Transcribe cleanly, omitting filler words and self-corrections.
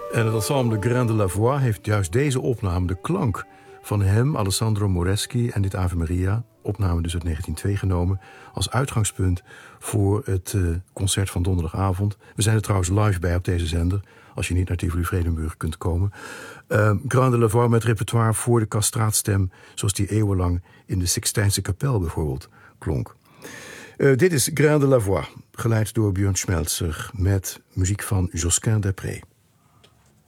En het ensemble Grain de la Voix heeft juist deze opname, de klank van hem, Alessandro Moreschi en dit Ave Maria, opname dus uit 1902 genomen, als uitgangspunt voor het concert van donderdagavond. We zijn er trouwens live bij op deze zender, als je niet naar Tivoli Vredenburg kunt komen. Grain de la Voix met repertoire voor de castraatstem, zoals die eeuwenlang in de Sixtijnse kapel bijvoorbeeld klonk. Dit is Grain de la Voix, geleid door Björn Schmelzer met muziek van Josquin des Prez.